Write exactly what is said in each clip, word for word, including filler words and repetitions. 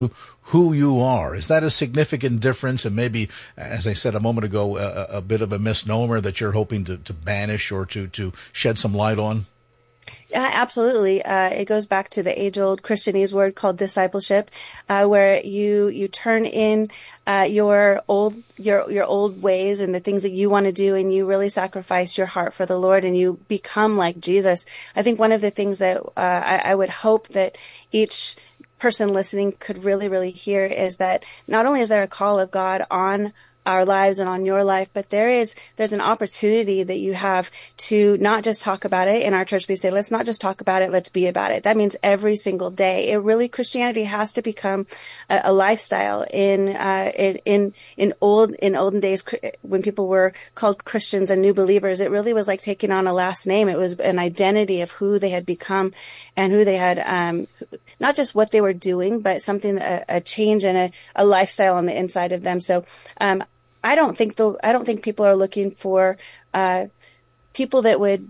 who you are. Is that a significant difference? And maybe, as I said a moment ago, a, a bit of a misnomer that you're hoping to, to banish or to, to shed some light on? Yeah, absolutely. Uh, it goes back to the age-old Christianese word called discipleship, uh, where you you turn in uh, your old your your old ways and the things that you want to do, and you really sacrifice your heart for the Lord, and you become like Jesus. I think one of the things that uh, I, I would hope that each person listening could really, really hear is that not only is there a call of God on our lives and on your life, but there is, there's an opportunity that you have to not just talk about it. In our church, we say, let's not just talk about it, let's be about it. That means every single day. It really, Christianity has to become a, a lifestyle. In, uh, in, in, in old, in olden days, when people were called Christians and new believers, it really was like taking on a last name. It was an identity of who they had become and who they had, um, not just what they were doing, but something, a, a change and a, a lifestyle on the inside of them. So, um, I don't think the I don't think people are looking for uh, people that would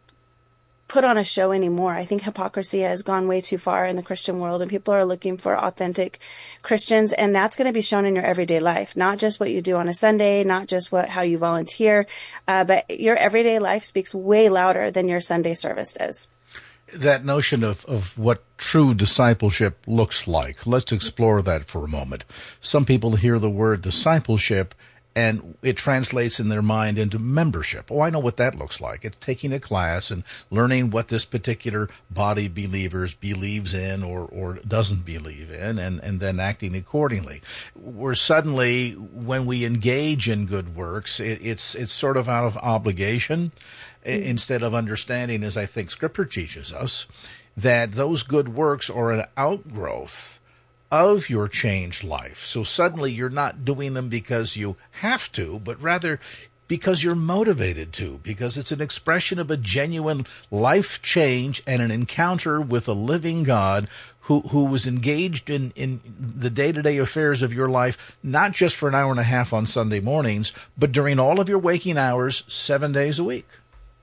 put on a show anymore. I think hypocrisy has gone way too far in the Christian world, and people are looking for authentic Christians, and that's going to be shown in your everyday life, not just what you do on a Sunday, not just what how you volunteer, uh, but your everyday life speaks way louder than your Sunday service does. That notion of, of what true discipleship looks like, let's explore that for a moment. Some people hear the word discipleship and it translates in their mind into membership. Oh, I know what that looks like. It's taking a class and learning what this particular body of believers believes in or, or doesn't believe in, and, and then acting accordingly. Where suddenly, when we engage in good works, it, it's it's sort of out of obligation, mm-hmm. instead of understanding, as I think Scripture teaches us, that those good works are an outgrowth of your changed life. So suddenly you're not doing them because you have to, but rather because you're motivated to, because it's an expression of a genuine life change and an encounter with a living God who, who was engaged in, in the day-to-day affairs of your life, not just for an hour and a half on Sunday mornings, but during all of your waking hours, seven days a week.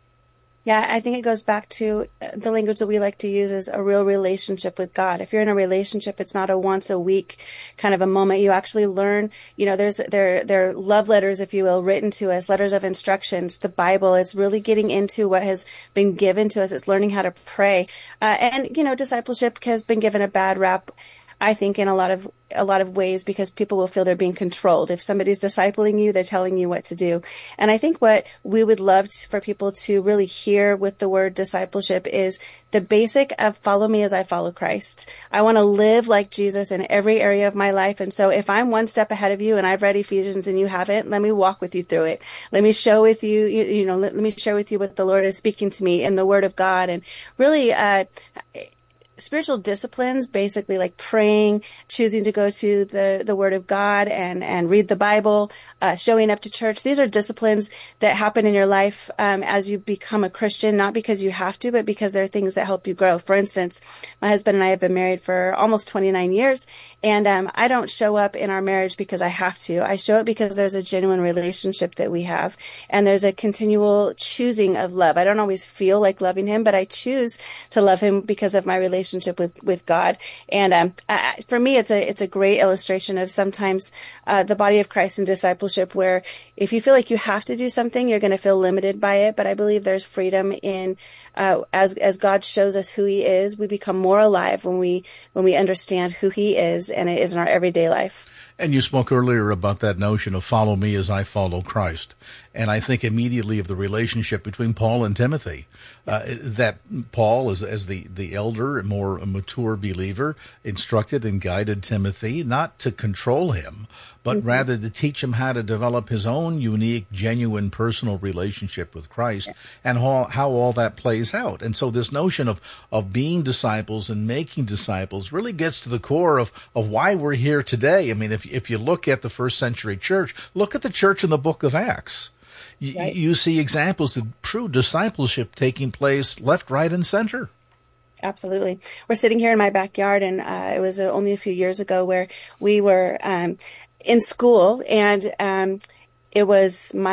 Yeah, I think it goes back to the language that we like to use is a real relationship with God. If you're in a relationship, it's not a once a week kind of a moment. You actually learn, you know, there's, there, there are love letters, if you will, written to us, letters of instructions. The Bible is really getting into what has been given to us. It's learning how to pray. Uh, and, you know, discipleship has been given a bad rap, I think, in a lot of a lot of ways, because people will feel they're being controlled. If somebody's discipling you, they're telling you what to do. And I think what we would love to, for people to really hear with the word discipleship is the basic of follow me as I follow Christ. I want to live like Jesus in every area of my life. And so if I'm one step ahead of you and I've read Ephesians and you haven't, let me walk with you through it. Let me show with you, you, you know, let, let me share with you what the Lord is speaking to me in the Word of God. And really, uh, spiritual disciplines, basically like praying, choosing to go to the, the Word of God and, and read the Bible, uh, showing up to church. These are disciplines that happen in your life um, as you become a Christian, not because you have to, but because they're things that help you grow. For instance, my husband and I have been married for almost twenty-nine years, and um, I don't show up in our marriage because I have to. I show up because there's a genuine relationship that we have, and there's a continual choosing of love. I don't always feel like loving him, but I choose to love him because of my relationship with, with God. And um, I, for me, it's a it's a great illustration of sometimes uh, the body of Christ in discipleship, where if you feel like you have to do something, you're going to feel limited by it. But I believe there's freedom in uh, as as God shows us who He is, we become more alive when we when we understand who He is, and it is in our everyday life. And you spoke earlier about that notion of follow me as I follow Christ. And I think immediately of the relationship between Paul and Timothy, uh, that Paul, as, as the, the elder and more mature believer, instructed and guided Timothy not to control him, but mm-hmm. rather to teach him how to develop his own unique, genuine, personal relationship with Christ, yeah. and how, how all that plays out. And so this notion of, of being disciples and making disciples really gets to the core of, of why we're here today. I mean, if, if you look at the first century church, look at the church in the book of Acts. Y- right. You see examples of true discipleship taking place left, right, and center. Absolutely. We're sitting here in my backyard, and uh, it was uh, only a few years ago where we were um, in school, and um, it was my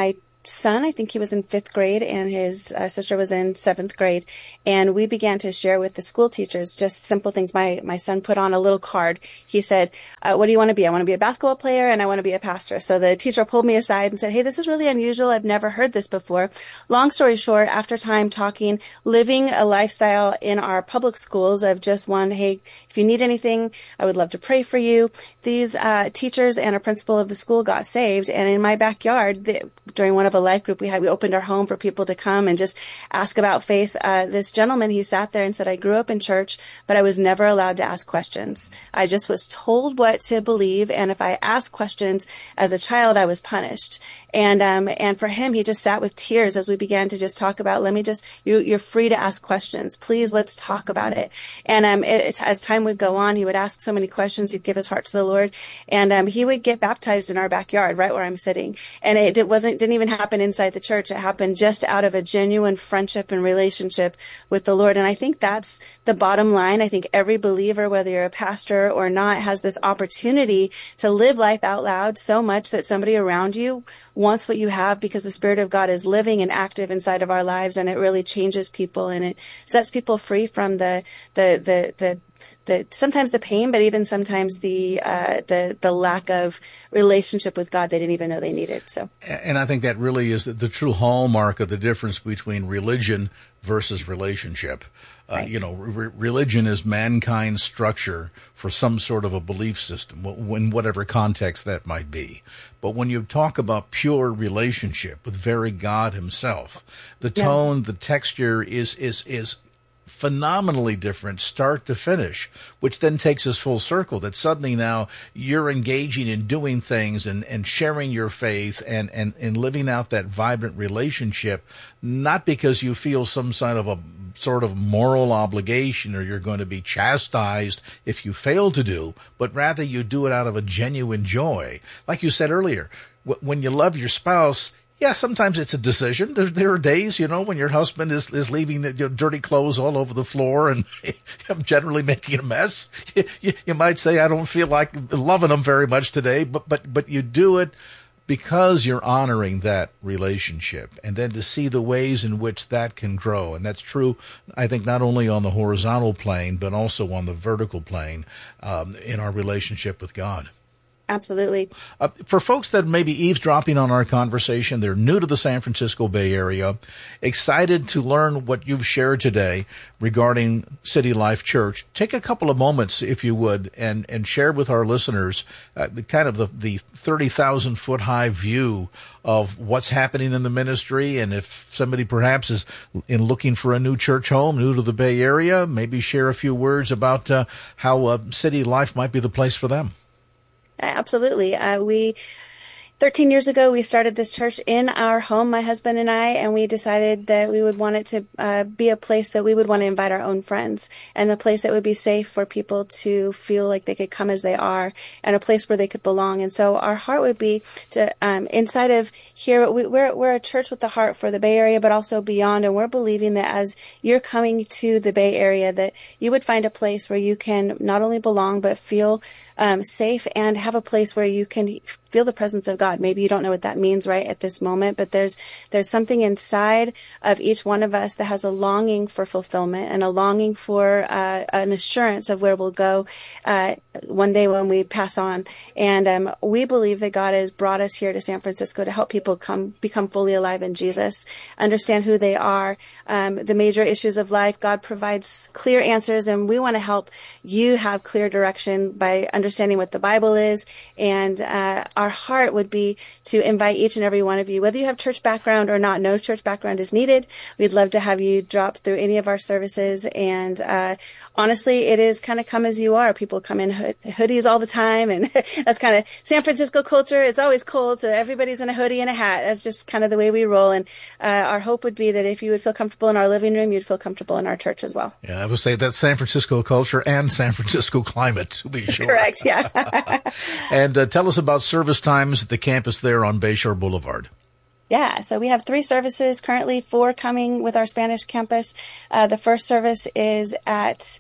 son, I think he was in fifth grade, and his uh, sister was in seventh grade. And we began to share with the school teachers just simple things. My my son put on a little card. He said, uh, what do you want to be? I want to be a basketball player, and I want to be a pastor. So the teacher pulled me aside and said, hey, this is really unusual. I've never heard this before. Long story short, after time talking, living a lifestyle in our public schools of just one, hey, if you need anything, I would love to pray for you. These uh, teachers and a principal of the school got saved. And in my backyard, the, during one of a life group we had, we opened our home for people to come and just ask about faith. Uh, this gentleman, he sat there and said, I grew up in church, but I was never allowed to ask questions. I just was told what to believe. And if I asked questions as a child, I was punished. And, um, and for him, he just sat with tears as we began to just talk about, let me just, you, you're free to ask questions. Please, let's talk about it. And, um, it, it, as time would go on, he would ask so many questions. He'd give his heart to the Lord. And, um, he would get baptized in our backyard, right where I'm sitting. And it, it wasn't, didn't even happen inside the church. It happened just out of a genuine friendship and relationship with the Lord. And I think that's the bottom line. I think every believer, whether you're a pastor or not, has this opportunity to live life out loud so much that somebody around you wants what you have, because the Spirit of God is living and active inside of our lives, and it really changes people, and it sets people free from the the the the, the sometimes the pain, but even sometimes the uh, the the lack of relationship with God they didn't even know they needed. So, and I think that really is the, the true hallmark of the difference between religion versus relationship. Uh, right. You know, re- religion is mankind's structure for some sort of a belief system, in whatever context that might be. But when you talk about pure relationship with very God himself, the tone, yeah. the texture is, is, is phenomenally different start to finish, which then takes us full circle, that suddenly now you're engaging in doing things and, and sharing your faith and, and, and living out that vibrant relationship, not because you feel some sort of a sort of moral obligation or you're going to be chastised if you fail to do, but rather you do it out of a genuine joy. Like you said earlier, w- when you love your spouse, yeah, sometimes it's a decision. There, there are days, you know, when your husband is, is leaving the, your dirty clothes all over the floor and I'm generally making a mess. You, you, you might say, I don't feel like loving him very much today, but, but, but you do it because you're honoring that relationship, and then to see the ways in which that can grow. And that's true, I think, not only on the horizontal plane, but also on the vertical plane um, in our relationship with God. Absolutely. Uh, for folks that may be eavesdropping on our conversation, they're new to the San Francisco Bay Area, excited to learn what you've shared today regarding City Life Church, take a couple of moments, if you would, and, and share with our listeners uh, the kind of the, the thirty thousand foot high view of what's happening in the ministry. And if somebody perhaps is in looking for a new church home, new to the Bay Area, maybe share a few words about uh, how uh, City Life might be the place for them. Absolutely. Uh, we, thirteen years ago, we started this church in our home, my husband and I, and we decided that we would want it to uh, be a place that we would want to invite our own friends, and a place that would be safe for people to feel like they could come as they are, and a place where they could belong. And so our heart would be to, um, inside of here, we, we're, we're a church with the heart for the Bay Area, but also beyond. And we're believing that as you're coming to the Bay Area, that you would find a place where you can not only belong, but feel um, safe, and have a place where you can feel the presence of God. Maybe you don't know what that means right at this moment, but there's there's something inside of each one of us that has a longing for fulfillment and a longing for uh, an assurance of where we'll go uh, one day when we pass on. And um, we believe that God has brought us here to San Francisco to help people come become fully alive in Jesus, understand who they are, um, the major issues of life. God provides clear answers, and we want to help you have clear direction by understanding what the Bible is. And uh, our heart would be to invite each and every one of you, whether you have church background or not. No church background is needed. We'd love to have you drop through any of our services. And uh, honestly, it is kind of come as you are. People come in hood- hoodies all the time, and that's kind of San Francisco culture. It's always cold, so everybody's in a hoodie and a hat. That's just kind of the way we roll. And uh, our hope would be that if you would feel comfortable in our living room, you'd feel comfortable in our church as well. Yeah, I would say that's San Francisco culture and San Francisco climate, to be sure. Correct, yeah. And uh, tell us about service times at the campus there on Bayshore Boulevard. Yeah, so we have three services currently, four coming with our Spanish campus. Uh, the first service is at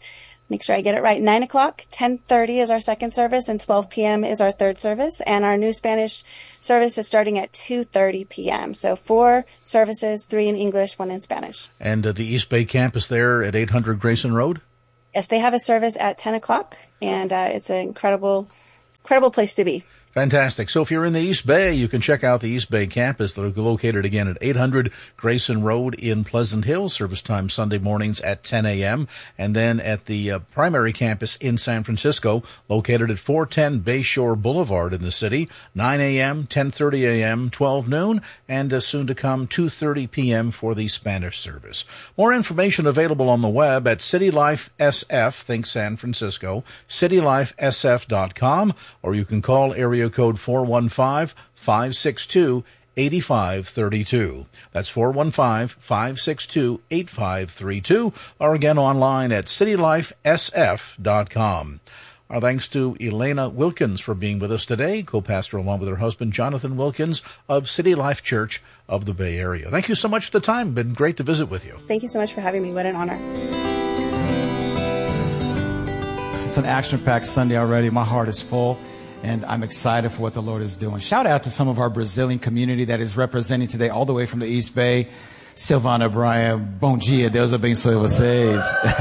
make sure I get it right, nine o'clock, ten thirty is our second service, and twelve p.m. is our third service. And our new Spanish service is starting at two thirty p.m. So four services, three in English, one in Spanish. And uh, the East Bay campus there at eight hundred Grayson Road? Yes, they have a service at ten o'clock, and uh, it's an incredible, incredible place to be. Fantastic. So if you're in the East Bay, you can check out the East Bay campus. They're located again at eight hundred Grayson Road in Pleasant Hill. Service time Sunday mornings at ten a.m. And then at the uh, primary campus in San Francisco, located at four ten Bayshore Boulevard in the city, nine a.m., ten thirty a.m., twelve noon, and uh, soon to come two thirty p.m. for the Spanish service. More information available on the web at City Life S F, think San Francisco, city life s f dot com, or you can call area code four one five, five six two, eight five three two. That's four one five, five six two, eight five three two, or again online at city life s f dot com. Our thanks to Elena Wilkins for being with us today, co-pastor along with her husband Jonathan Wilkins of City Life Church of the Bay Area. Thank you so much for the time. Been great to visit with you. Thank you so much for having me. What an honor. It's an action-packed Sunday already. My heart is full, and I'm excited for what the Lord is doing. Shout out to some of our Brazilian community that is representing today all the way from the East Bay. Silvana, Brian, bom dia, Deus abençoe vocês.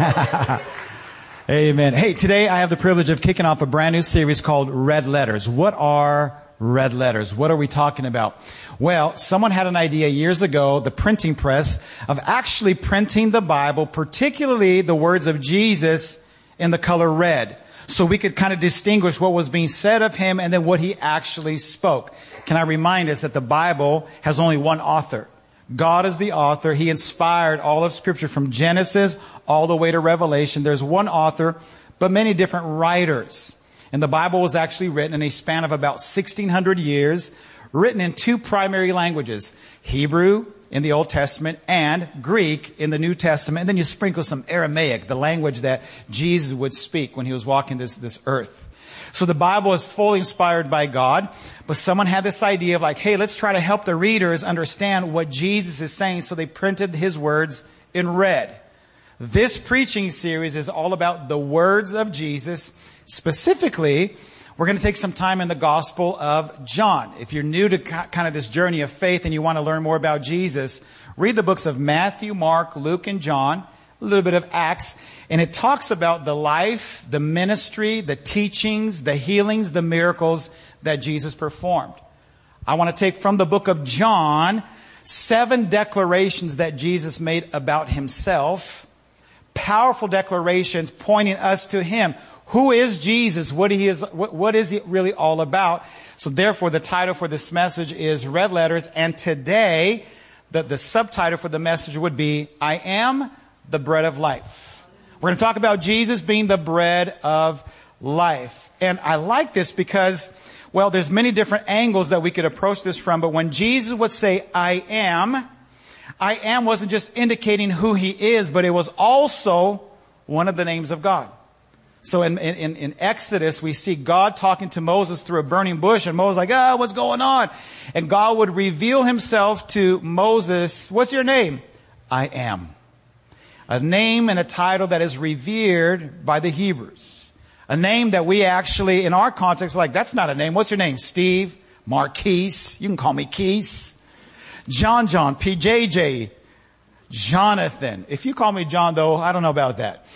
Amen. Hey, today I have the privilege of kicking off a brand new series called Red Letters. What are red letters? What are we talking about? Well, someone had an idea years ago, the printing press, of actually printing the Bible, particularly the words of Jesus, in the color red, so we could kind of distinguish what was being said of him and then what he actually spoke. Can I remind us that the Bible has only one author? God is the author. He inspired all of Scripture from Genesis all the way to Revelation. There's one author, but many different writers. And the Bible was actually written in a span of about sixteen hundred years, written in two primary languages, Hebrew in the Old Testament and Greek in the New Testament. And then you sprinkle some Aramaic, the language that Jesus would speak when he was walking this, this earth. So the Bible is fully inspired by God, but someone had this idea of like, hey, let's try to help the readers understand what Jesus is saying. So they printed his words in red. This preaching series is all about the words of Jesus. Specifically, we're going to take some time in the Gospel of John. If you're new to kind of this journey of faith and you want to learn more about Jesus, read the books of Matthew, Mark, Luke, and John, a little bit of Acts, and it talks about the life, the ministry, the teachings, the healings, the miracles that Jesus performed. I want to take from the book of John seven declarations that Jesus made about himself, powerful declarations pointing us to him. Who is Jesus? What he is, what, what is he really all about? So therefore, the title for this message is Red Letters. And today, the, the subtitle for the message would be, I am the bread of life. We're going to talk about Jesus being the bread of life. And I like this because, well, there's many different angles that we could approach this from. But when Jesus would say, I am, I am wasn't just indicating who he is, but it was also one of the names of God. So in, in, in Exodus, we see God talking to Moses through a burning bush. And Moses like, ah, oh, what's going on? And God would reveal himself to Moses. What's your name? I am. A name and a title that is revered by the Hebrews. A name that we actually, in our context, like, that's not a name. What's your name? Steve, Marquise. You can call me Keese. John John, P J J, Jonathan. If you call me John, though, I don't know about that.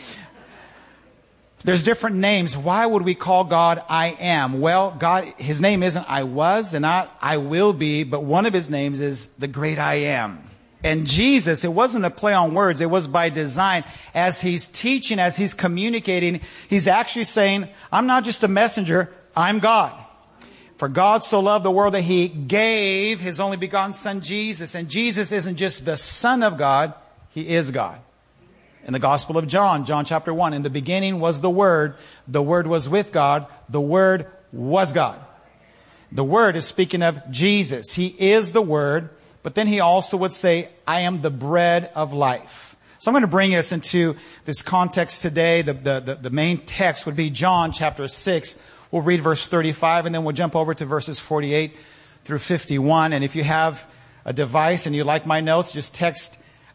There's different names. Why would we call God I am? Well, God, his name isn't I was and not I will be, but one of his names is the great I am. And Jesus, it wasn't a play on words. It was by design. As he's teaching, as he's communicating, he's actually saying, I'm not just a messenger, I'm God. For God so loved the world that he gave his only begotten son, Jesus. And Jesus isn't just the Son of God, he is God. In the Gospel of John, John chapter one, in the beginning was the Word. The Word was with God. The Word was God. The Word is speaking of Jesus. He is the Word. But then he also would say, I am the bread of life. So I'm going to bring us into this context today. The, the, the, the main text would be John chapter six. We'll read verse thirty-five and then we'll jump over to verses forty-eight through fifty-one. And if you have a device and you like my notes, just text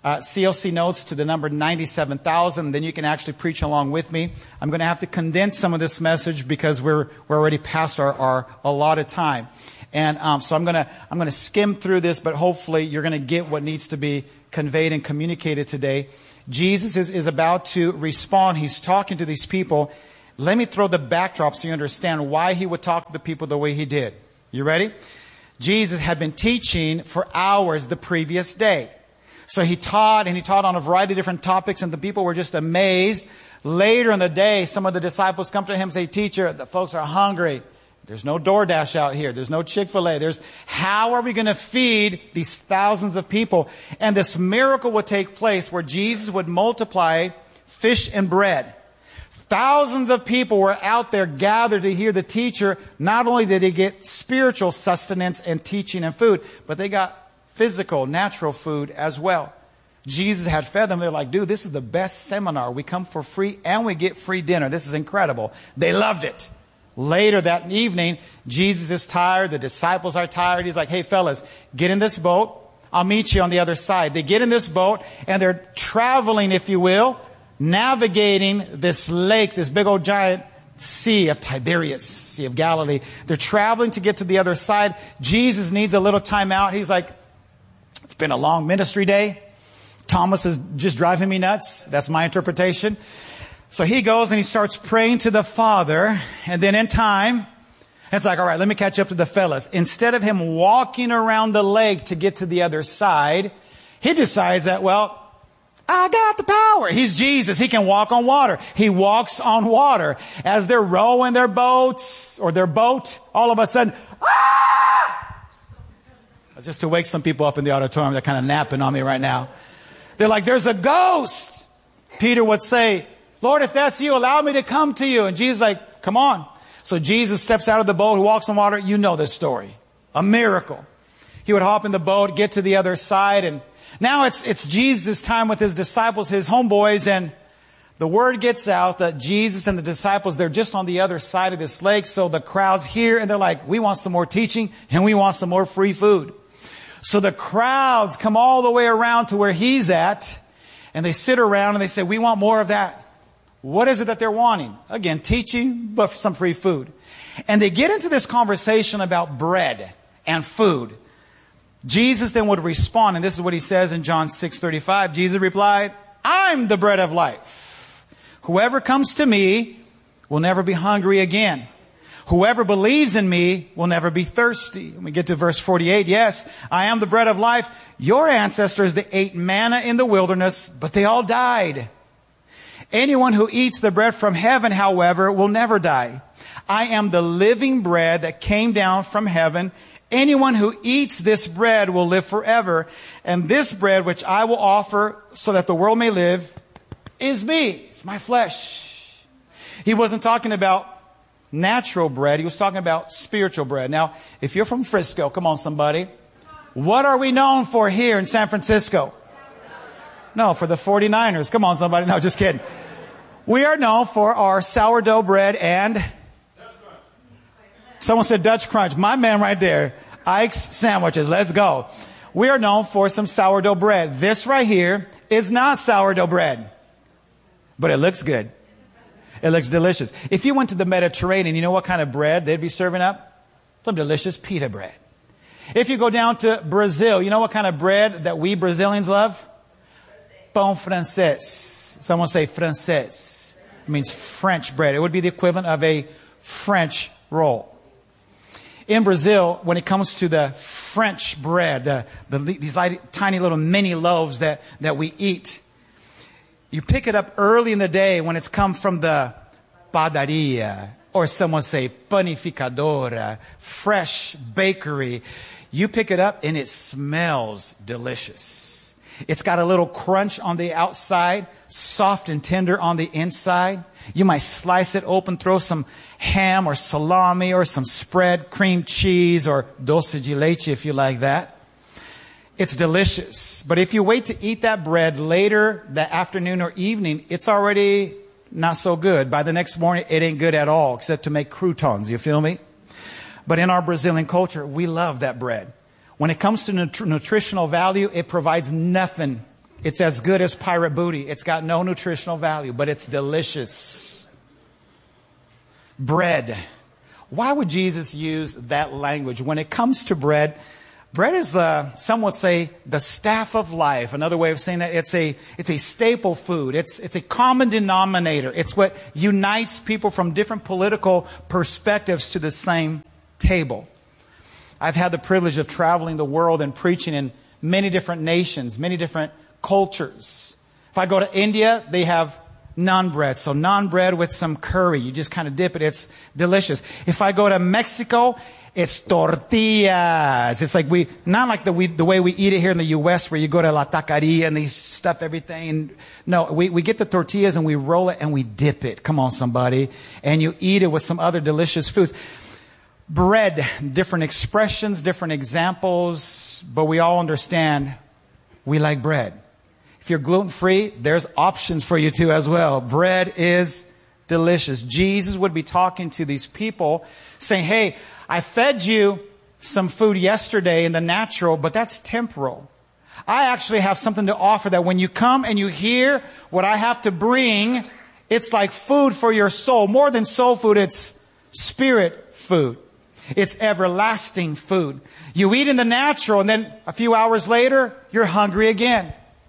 uh, C L C notes to the number ninety-seven thousand. Then you can actually preach along with me. I'm going to have to condense some of this message because we're we're already past our, our allotted time. And um, so I'm going to I'm going to skim through this, but hopefully you're going to get what needs to be conveyed and communicated today. Jesus is, is about to respond. He's talking to these people. Let me throw the backdrop so you understand why he would talk to the people the way he did. You ready? Jesus had been teaching for hours the previous day. So he taught, and he taught on a variety of different topics, and the people were just amazed. Later in the day, some of the disciples come to him and say, "Teacher, the folks are hungry. There's no DoorDash out here. There's no Chick-fil-A. There's, how are we going to feed these thousands of people?" And this miracle would take place where Jesus would multiply fish and bread. Thousands of people were out there gathered to hear the teacher. Not only did they get spiritual sustenance and teaching and food, but they got physical, natural food as well. Jesus had fed them. They're like, "Dude, this is the best seminar. We come for free and we get free dinner. This is incredible." They loved it. Later that evening, Jesus is tired. The disciples are tired. He's like, "Hey, fellas, get in this boat. I'll meet you on the other side." They get in this boat and they're traveling, if you will, navigating this lake, this big old giant Sea of Tiberias, Sea of Galilee. They're traveling to get to the other side. Jesus needs a little time out. He's like, "It's been a long ministry day. Thomas is just driving me nuts." That's my interpretation. So he goes and he starts praying to the Father. And then in time, it's like, "All right, let me catch up to the fellas." Instead of him walking around the lake to get to the other side, he decides that, well, I got the power. He's Jesus. He can walk on water. He walks on water. As they're rowing their boats or their boat, all of a sudden, ah! That's just to wake some people up in the auditorium. They're kind of napping on me right now. They're like, "There's a ghost." Peter would say, "Lord, if that's you, allow me to come to you." And Jesus is like, "Come on." So Jesus steps out of the boat, walks on water. You know this story. A miracle. He would hop in the boat, get to the other side, and now it's it's Jesus' time with his disciples, his homeboys, and the word gets out that Jesus and the disciples, they're just on the other side of this lake. So the crowd's here, and they're like, "We want some more teaching, and we want some more free food." So the crowds come all the way around to where he's at, and they sit around and they say, "We want more of that." What is it that they're wanting? Again, teaching, but some free food. And they get into this conversation about bread and food. Jesus then would respond, and this is what he says in John six thirty-five. Jesus replied, "I'm the bread of life. Whoever comes to me will never be hungry again. Whoever believes in me will never be thirsty." When we get to verse forty-eight, "Yes, I am the bread of life. Your ancestors, they ate manna in the wilderness, but they all died. Anyone who eats the bread from heaven, however, will never die. I am the living bread that came down from heaven. Anyone who eats this bread will live forever. And this bread which I will offer so that the world may live is me." It's my flesh. He wasn't talking about natural bread. He was talking about spiritual bread. Now, if you're from Frisco, come on somebody. What are we known for here in San Francisco? No, for the forty-niners. Come on somebody. No, just kidding. We are known for our sourdough bread and... Someone said Dutch Crunch. My man right there. Ike's Sandwiches. Let's go. We are known for some sourdough bread. This right here is not sourdough bread. But it looks good. It looks delicious. If you went to the Mediterranean, you know what kind of bread they'd be serving up? Some delicious pita bread. If you go down to Brazil, you know what kind of bread that we Brazilians love? Pão francês. Someone say francês. It means French bread. It would be the equivalent of a French roll. In Brazil, when it comes to the French bread, the, the, these light, tiny little mini loaves that, that we eat, you pick it up early in the day when it's come from the padaria, or someone say panificadora, fresh bakery. You pick it up and it smells delicious. It's got a little crunch on the outside, soft and tender on the inside. You might slice it open, throw some ham or salami or some spread, cream cheese or doce de leite if you like that. It's delicious. But if you wait to eat that bread later that afternoon or evening, it's already not so good. By the next morning, it ain't good at all except to make croutons. You feel me? But in our Brazilian culture, we love that bread. When it comes to nut- nutritional value, it provides nothing It's as good as pirate booty. It's got no nutritional value, but it's delicious. Bread. Why would Jesus use that language? When it comes to bread, bread is, uh, some would say, the staff of life. Another way of saying that, it's a, it's a staple food. It's, it's a common denominator. It's what unites people from different political perspectives to the same table. I've had the privilege of traveling the world and preaching in many different nations, many different cultures. If I go to India, they have naan bread. So naan bread with some curry. You just kind of dip it. It's delicious. If I go to Mexico, it's tortillas. It's like we, not like the we, the way we eat it here in the U S where you go to La Taqueria and they stuff everything. No, we, we get the tortillas and we roll it and we dip it. Come on, somebody. And you eat it with some other delicious foods. Bread, different expressions, different examples, but we all understand we like bread. If you're gluten-free, there's options for you too as well. Bread is delicious. Jesus would be talking to these people saying, hey, I fed you some food yesterday in the natural, but that's temporal. I actually have something to offer that when you come and you hear what I have to bring, it's like food for your soul. More than soul food, it's spirit food. It's everlasting food. You eat in the natural and then a few hours later, you're hungry again.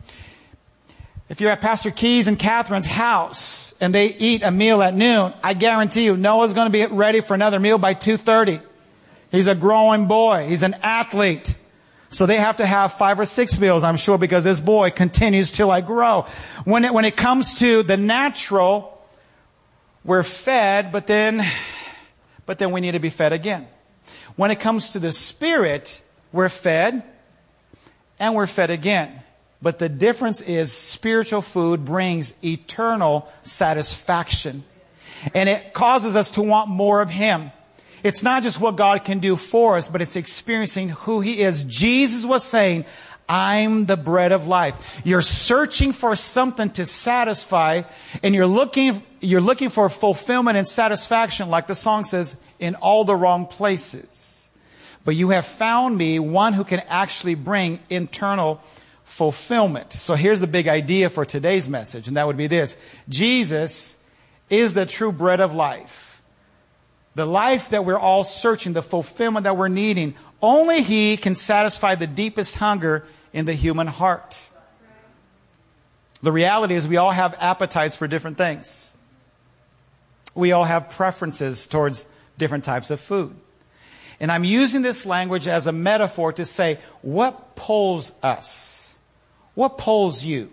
If you're at Pastor Keys and Catherine's house and they eat a meal at noon, I guarantee you Noah's going to be ready for another meal by two thirty. He's a growing boy. He's an athlete. So they have to have five or six meals, I'm sure, because this boy continues to like grow. When it, when it comes to the natural, we're fed, but then, but then we need to be fed again. When it comes to the spirit, we're fed and we're fed again. But the difference is spiritual food brings eternal satisfaction. And it causes us to want more of Him. It's not just what God can do for us, but it's experiencing who He is. Jesus was saying, I'm the bread of life. You're searching for something to satisfy, and you're looking, you're looking for fulfillment and satisfaction, like the song says, in all the wrong places. But you have found me, one who can actually bring internal fulfillment. So here's the big idea for today's message, and that would be this. Jesus is the true bread of life. The life that we're all searching, the fulfillment that we're needing. Only He can satisfy the deepest hunger in the human heart. The reality is we all have appetites for different things. We all have preferences towards different types of food. And I'm using this language as a metaphor to say, what pulls us? What pulls you?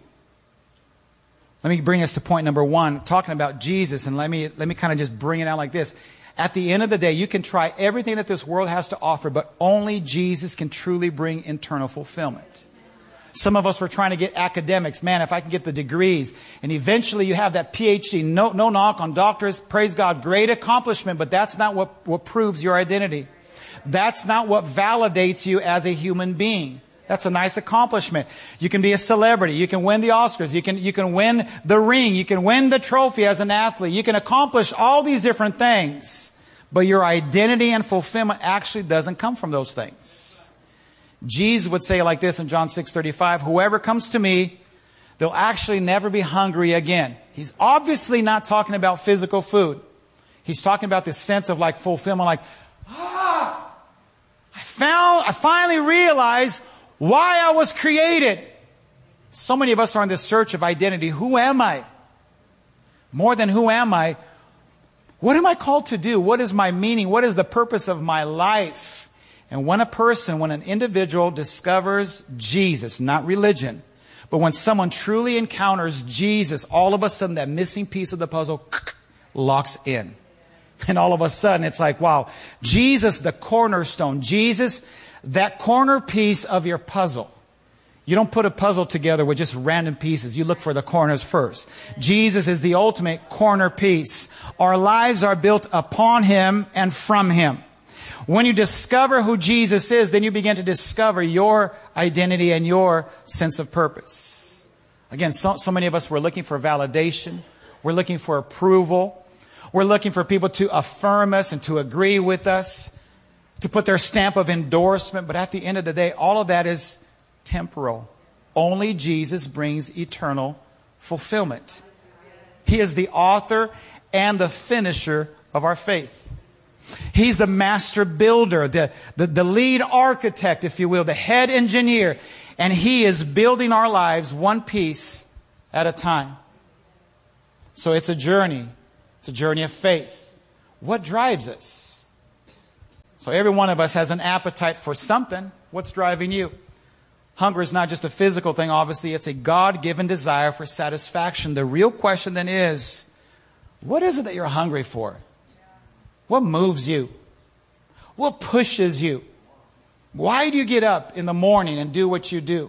Let me bring us to point number one, talking about Jesus, and let me let me kind of just bring it out like this. At the end of the day, you can try everything that this world has to offer, but only Jesus can truly bring internal fulfillment. Some of us were trying to get academics. Man, if I can get the degrees, and eventually you have that P H D. No, no knock on doctors. Praise God. Great accomplishment, but that's not what, what proves your identity. That's not what validates you as a human being. That's a nice accomplishment. You can be a celebrity. You can win the Oscars. You can, you can win the ring. You can win the trophy as an athlete. You can accomplish all these different things. But your identity and fulfillment actually doesn't come from those things. Jesus would say like this in John six thirty-five, whoever comes to me, they'll actually never be hungry again. He's obviously not talking about physical food. He's talking about this sense of like fulfillment, like, ah, I found, I finally realized why I was created. So many of us are in this search of identity. Who am I? More than who am I? What am I called to do? What is my meaning? What is the purpose of my life? And when a person, when an individual discovers Jesus, not religion, but when someone truly encounters Jesus, all of a sudden that missing piece of the puzzle locks in. And all of a sudden it's like, wow, Jesus, the cornerstone. Jesus, that corner piece of your puzzle. You don't put a puzzle together with just random pieces. You look for the corners first. Jesus is the ultimate corner piece. Our lives are built upon Him and from Him. When you discover who Jesus is, then you begin to discover your identity and your sense of purpose. Again, so, so many of us were looking for validation. We're looking for approval. We're looking for people to affirm us and to agree with us, to put their stamp of endorsement. But at the end of the day, all of that is temporal. Only Jesus brings eternal fulfillment. He is the author and the finisher of our faith. He's the master builder, the, the, the lead architect, if you will, the head engineer. And He is building our lives one piece at a time. So it's a journey. It's a journey of faith. What drives us? So every one of us has an appetite for something. What's driving you? Hunger is not just a physical thing, obviously. It's a God-given desire for satisfaction. The real question then is, what is it that you're hungry for? What moves you? What pushes you? Why do you get up in the morning and do what you do?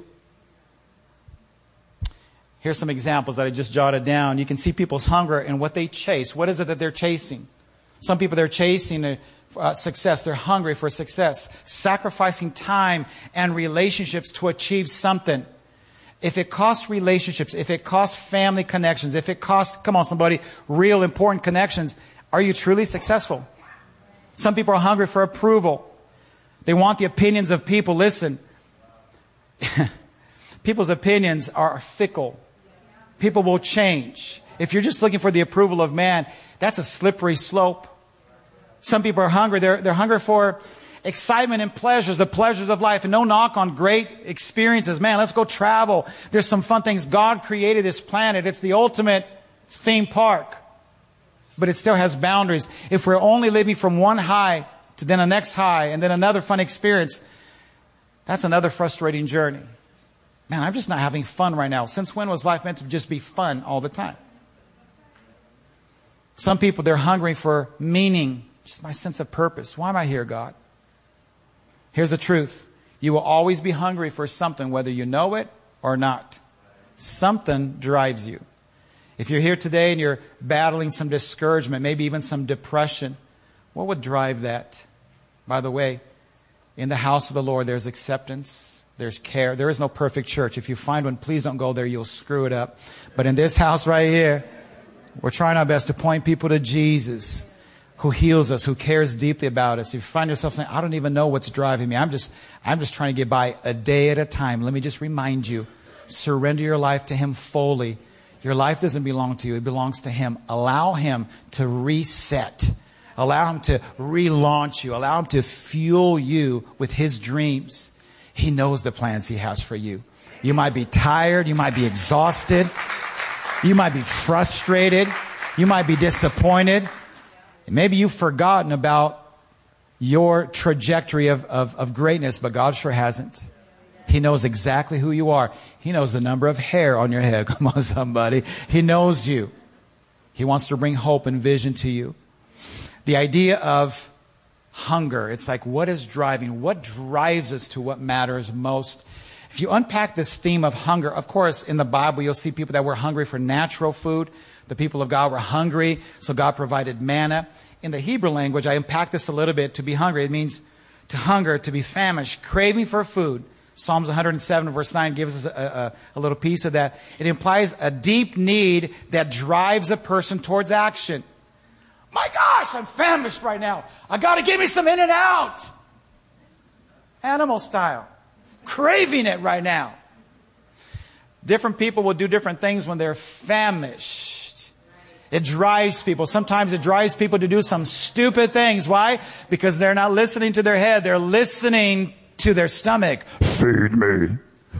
Here's some examples that I just jotted down. You can see people's hunger and what they chase. What is it that they're chasing? Some people, they're chasing uh, success. They're hungry for success. Sacrificing time and relationships to achieve something. If it costs relationships, if it costs family connections, if it costs, come on somebody, real important connections, are you truly successful? Some people are hungry for approval. They want the opinions of people. Listen, people's opinions are fickle. People will change. If you're just looking for the approval of man, that's a slippery slope. Some people are hungry. They're, they're hungry for excitement and pleasures, the pleasures of life. And no knock on great experiences. Man, let's go travel. There's some fun things. God created this planet. It's the ultimate theme park. But it still has boundaries. If we're only living from one high to then a next high and then another fun experience, that's another frustrating journey. Man, I'm just not having fun right now. Since when was life meant to just be fun all the time? Some people, they're hungry for meaning, just my sense of purpose. Why am I here, God? Here's the truth. You will always be hungry for something, whether you know it or not. Something drives you. If you're here today and you're battling some discouragement, maybe even some depression, what would drive that? By the way, in the house of the Lord, there's acceptance, there's care. There is no perfect church. If you find one, please don't go there. You'll screw it up. But in this house right here, we're trying our best to point people to Jesus, who heals us, who cares deeply about us. If you find yourself saying, I don't even know what's driving me. I'm just, I'm just trying to get by a day at a time. Let me just remind you, surrender your life to Him fully. Your life doesn't belong to you. It belongs to Him. Allow Him to reset. Allow Him to relaunch you. Allow Him to fuel you with His dreams. He knows the plans He has for you. You might be tired. You might be exhausted. You might be frustrated. You might be disappointed. Maybe you've forgotten about your trajectory of, of, of greatness, but God sure hasn't. He knows exactly who you are. He knows the number of hair on your head. Come on, somebody. He knows you. He wants to bring hope and vision to you. The idea of hunger, it's like, what is driving? What drives us to what matters most? If you unpack this theme of hunger, of course, in the Bible, you'll see people that were hungry for natural food. The people of God were hungry, so God provided manna. In the Hebrew language, I unpack this a little bit. To be hungry, it means to hunger, to be famished, craving for food. Psalms one hundred seven verse nine gives us a, a, a little piece of that. It implies a deep need that drives a person towards action. My gosh, I'm famished right now. I got to give me some In-N-Out. Animal style. Craving it right now. Different people will do different things when they're famished. It drives people. Sometimes it drives people to do some stupid things. Why? Because they're not listening to their head. They're listening to their stomach. Feed me.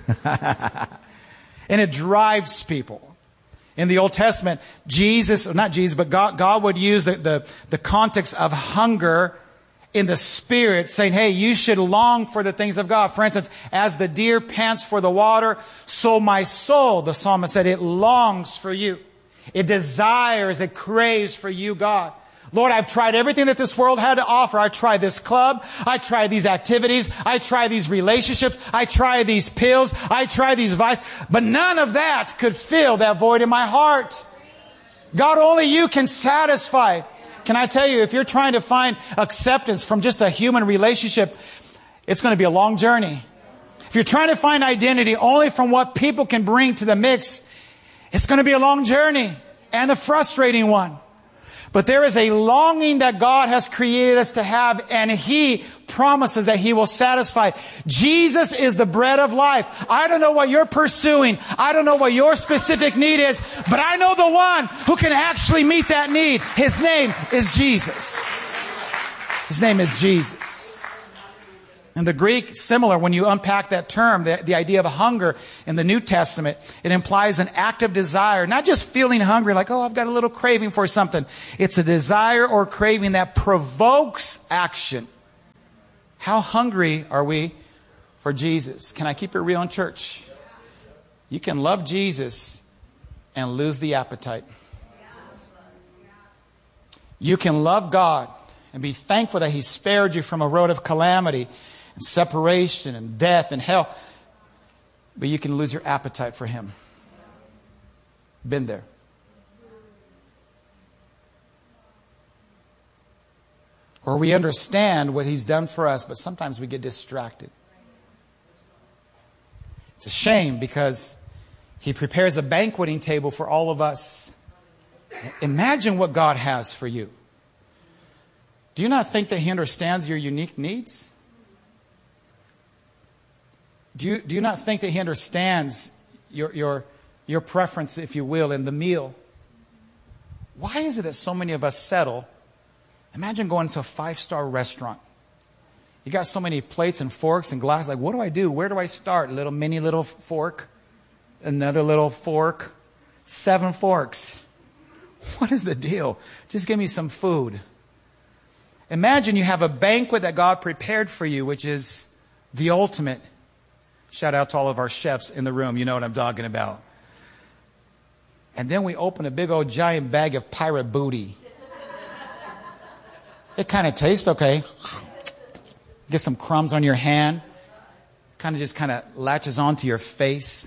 And it drives people. In the Old Testament, Jesus, not Jesus, but God, God would use the, the, the context of hunger in the Spirit, saying, hey, you should long for the things of God. For instance, as the deer pants for the water, so my soul, the psalmist said, it longs for you. It desires, it craves for you, God. Lord, I've tried everything that this world had to offer. I tried this club. I tried these activities. I tried these relationships. I tried these pills. I tried these vices. But none of that could fill that void in my heart. God, only you can satisfy. Can I tell you, if you're trying to find acceptance from just a human relationship, it's going to be a long journey. If you're trying to find identity only from what people can bring to the mix, it's going to be a long journey and a frustrating one. But there is a longing that God has created us to have, and He promises that He will satisfy. Jesus is the bread of life. I don't know what you're pursuing. I don't know what your specific need is, but I know the one who can actually meet that need. His name is Jesus. His name is Jesus. In the Greek, similar, when you unpack that term, the, the idea of hunger in the New Testament, it implies an active desire, not just feeling hungry like, oh, I've got a little craving for something. It's a desire or craving that provokes action. How hungry are we for Jesus? Can I keep it real in church? You can love Jesus and lose the appetite. You can love God and be thankful that He spared you from a road of calamity and separation and death and hell. But you can lose your appetite for Him. Been there. Or we understand what He's done for us, but sometimes we get distracted. It's a shame because He prepares a banqueting table for all of us. Imagine what God has for you. Do you not think that He understands your unique needs? Do you, do you not think that He understands your, your, your preference, if you will, in the meal? Why is it that so many of us settle? Imagine going to a five-star restaurant. You got so many plates and forks and glasses. Like, what do I do? Where do I start? Little mini little fork. Another little fork. Seven forks. What is the deal? Just give me some food. Imagine you have a banquet that God prepared for you, which is the ultimate. Shout out to all of our chefs in the room. You know what I'm talking about. And then we open a big old giant bag of pirate booty. It kind of tastes okay. Get some crumbs on your hand. Kind of just kind of latches onto your face.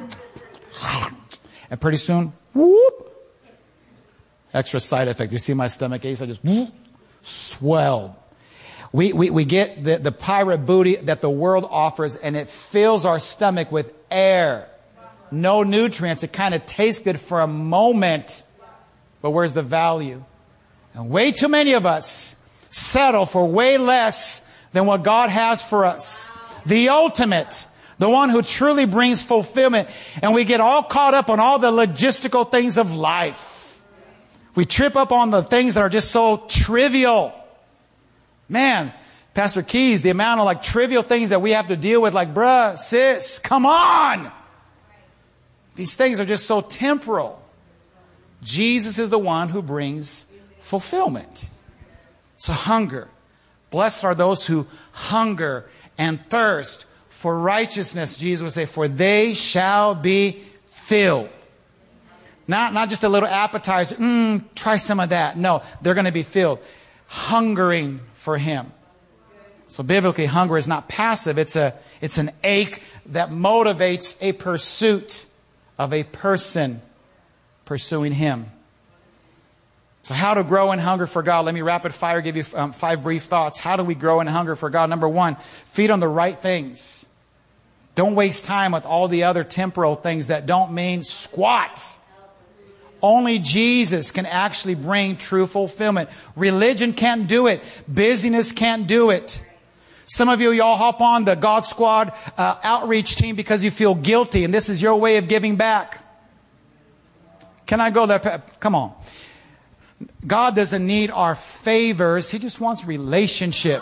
And pretty soon, whoop. Extra side effect. You see my stomach ache? I just whoop, swelled. We, we, we get the, the pirate booty that the world offers, and it fills our stomach with air. No nutrients. It kind of tastes good for a moment. But where's the value? And way too many of us settle for way less than what God has for us. The ultimate. The one who truly brings fulfillment. And we get all caught up on all the logistical things of life. We trip up on the things that are just so trivial. Man, Pastor Keys, the amount of like trivial things that we have to deal with, like, bruh, sis, come on. These things are just so temporal. Jesus is the one who brings fulfillment. So hunger. Blessed are those who hunger and thirst for righteousness. Jesus would say, for they shall be filled. Not, not just a little appetizer. Mm, try some of that. No, they're going to be filled. Hungering for Him. So biblically, hunger is not passive. It's a, it's an ache that motivates a pursuit of a person pursuing Him. So how to grow in hunger for God. Let me rapid fire give you um, five brief thoughts. How do we grow in hunger for God? Number one, feed on the right things. Don't waste time with all the other temporal things that don't mean squat. Only Jesus can actually bring true fulfillment. Religion can't do it. Busyness can't do it. Some of you, y'all hop on the God Squad uh, outreach team because you feel guilty, and this is your way of giving back. Can I go there? Come on. God doesn't need our favors. He just wants relationship.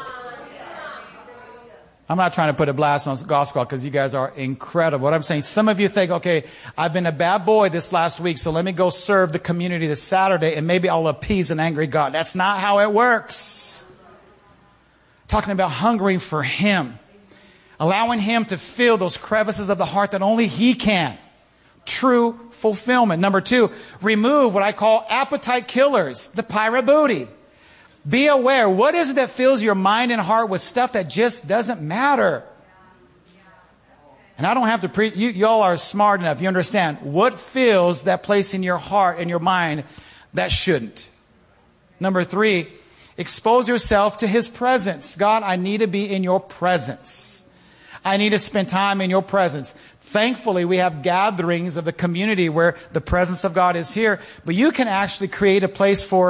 I'm not trying to put a blast on God Squad because you guys are incredible. What I'm saying, some of you think, okay, I've been a bad boy this last week, so let me go serve the community this Saturday and maybe I'll appease an angry God. That's not how it works. Talking about hungering for Him. Allowing Him to fill those crevices of the heart that only He can. True fulfillment. Number two, remove what I call appetite killers, the pirate booty. Be aware. What is it that fills your mind and heart with stuff that just doesn't matter? And I don't have to preach. You, y'all are smart enough. You understand what fills that place in your heart and your mind that shouldn't. Number three, expose yourself to His presence. God, I need to be in your presence. I need to spend time in your presence. Thankfully, we have gatherings of the community where the presence of God is here. But you can actually create a place for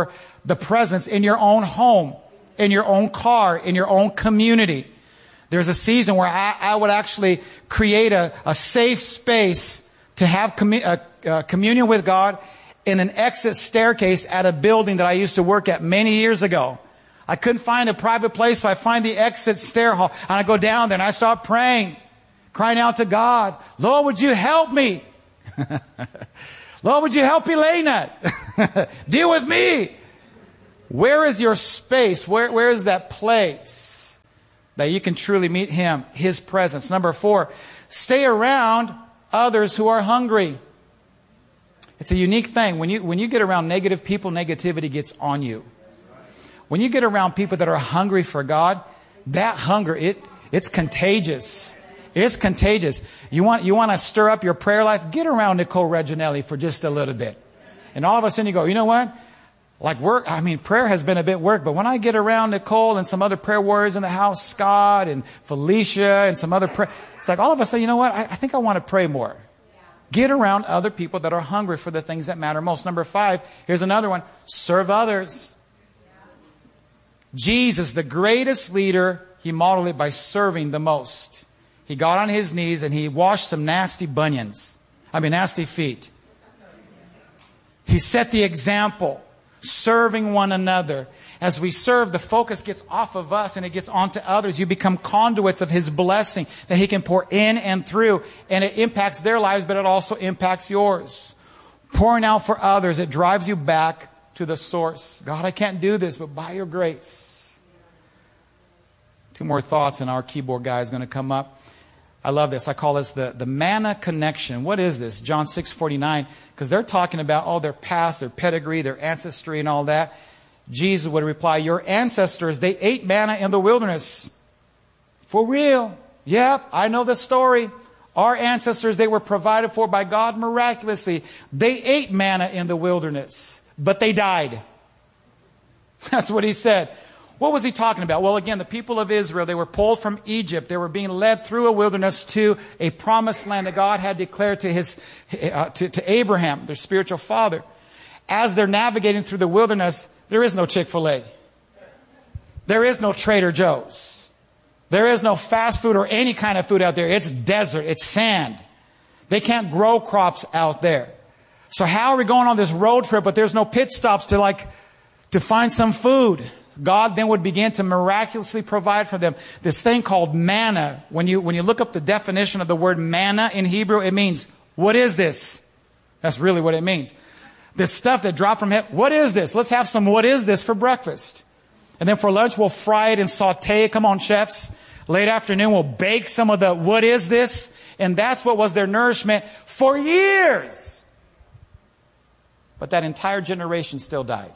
the presence in your own home, in your own car, in your own community. There's a season where I, I would actually create a, a safe space to have commu- uh, uh, communion with God in an exit staircase at a building that I used to work at many years ago. I couldn't find a private place, so I find the exit stair hall, and I go down there and I start praying, crying out to God, Lord, would you help me? Lord, would you help Elena? Deal with me. Where is your space? Where, where is that place that you can truly meet Him, His presence? Number four, stay around others who are hungry. It's a unique thing. When you, when you get around negative people, negativity gets on you. When you get around people that are hungry for God, that hunger, it, it's contagious. It's contagious. You want, you want to stir up your prayer life? Get around Nicole Reginelli for just a little bit. And all of a sudden you go, you know what? Like work, I mean, prayer has been a bit work, but when I get around Nicole and some other prayer warriors in the house, Scott and Felicia and some other prayer, it's like all of a sudden, you know what? I, I think I want to pray more. Get around other people that are hungry for the things that matter most. Number five, here's another one. Serve others. Jesus, the greatest leader, He modeled it by serving the most. He got on His knees and He washed some nasty bunions. I mean, nasty feet. He set the example, serving one another. As we serve, the focus gets off of us and it gets onto others. You become conduits of His blessing that He can pour in and through. And it impacts their lives, but it also impacts yours. Pouring out for others, it drives you back to the source. God, I can't do this, but by your grace. Two more thoughts and our keyboard guy is going to come up. I love this. I call this the, the manna connection. What is this? John six forty-nine. Because they're talking about, oh, their past, their pedigree, their ancestry and all that. Jesus would reply, your ancestors, they ate manna in the wilderness. For real. Yep, I know the story. Our ancestors, they were provided for by God miraculously. They ate manna in the wilderness, but they died. That's what He said. What was He talking about? Well, again, the people of Israel, they were pulled from Egypt. They were being led through a wilderness to a promised land that God had declared to his, uh, to, to Abraham, their spiritual father. As they're navigating through the wilderness, there is no Chick-fil-A. There is no Trader Joe's. There is no fast food or any kind of food out there. It's desert. It's sand. They can't grow crops out there. So how are we going on this road trip, but there's no pit stops to like, to find some food? God then would begin to miraculously provide for them this thing called manna. When you, when you look up the definition of the word manna in Hebrew, it means, what is this? That's really what it means. This stuff that dropped from heaven. What is this? Let's have some what is this for breakfast. And then for lunch, we'll fry it and saute it. Come on, chefs. Late afternoon, we'll bake some of the what is this? And that's what was their nourishment for years. But that entire generation still died.